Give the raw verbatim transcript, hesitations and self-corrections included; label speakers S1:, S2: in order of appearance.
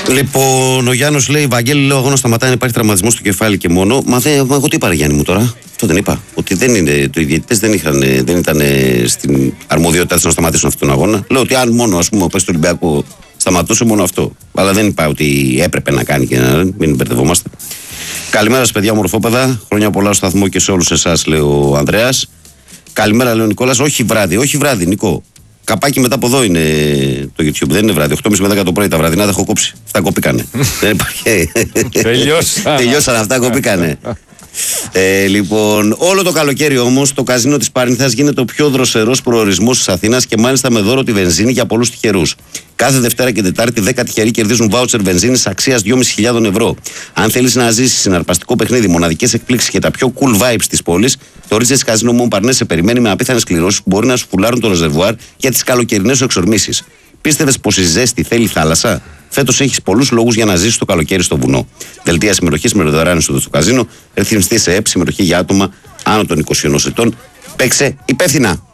S1: Λοιπόν, ο Γιάννος λέει: Βαγγέλη, λέω αγώνα σταματάει να υπάρχει τραυματισμό στο κεφάλι και μόνο. Μα, δε, μα εγώ τι είπα, Γιάννη μου τώρα. Αυτό δεν είπα. Ότι δεν είναι. Οι διαιτητές δεν, δεν ήταν στην αρμοδιότητά τους να σταματήσουν αυτόν τον αγώνα. Λέω ότι αν μόνο ας πούμε, ο παίκτης του Ολυμπιακού σταματούσε, μόνο αυτό. Αλλά δεν είπα ότι έπρεπε να κάνει και να μην μπερδευόμαστε. Καλημέρα σας, παιδιά, ομορφόπεδα. Χρόνια πολλά στο σταθμό και σε όλους εσάς, λέει ο Ανδρέας. Καλημέρα, λέει ο Νικόλας. Όχι βράδυ, όχι βράδυ, Νικό. Καπάκι μετά από εδώ είναι το YouTube, δεν είναι βράδυ. οκτώ και μισή με δέκα το πρωί τα βραδινά τα έχω κόψει. Αυτά κοπήκανε. Δεν υπάρχει.
S2: Τελειώσαν.
S1: Τελειώσαν αυτά, κοπήκανε. Ε, λοιπόν, όλο το καλοκαίρι όμως το καζίνο της Πάρνηθας γίνεται ο πιο δροσερός προορισμός της Αθήνας και μάλιστα με δώρο τη βενζίνη για πολλούς τυχερούς. Κάθε Δευτέρα και Τετάρτη δέκα τυχεροί κερδίζουν βάουτσερ βενζίνης αξίας δυόμισι χιλιάδες ευρώ. Αν θέλεις να ζήσεις συναρπαστικό παιχνίδι, μοναδικές εκπλήξεις και τα πιο cool vibes της πόλης, το Ritges Casino Montparnasse σε περιμένει με απίθανες κληρώσεις που μπορεί να σου φουλάρουν το ρεζερβουάρ για τις καλοκαιρινές σου εξορμήσεις. Πίστευες πως η ζέστη θέλει θάλασσα? Φέτος έχεις πολλούς λόγους για να ζήσεις το καλοκαίρι στο βουνό. Δελτία συμμετοχής με δωρεάν είσοδο στο καζίνο, ρυθμιστή σε ΕΠ, συμμετοχή για άτομα άνω των είκοσι ενός ετών. Παίξε υπεύθυνα.